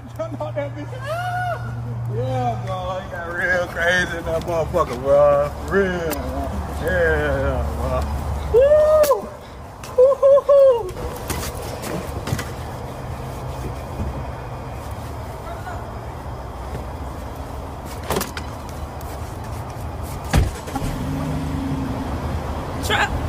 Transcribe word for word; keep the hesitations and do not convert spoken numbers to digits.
jumped out that bitch. Ah! Yeah, bro. He got real crazy in that motherfucker, bro. Real. Yeah, bro. Woo! Woo-hoo-hoo! Trap.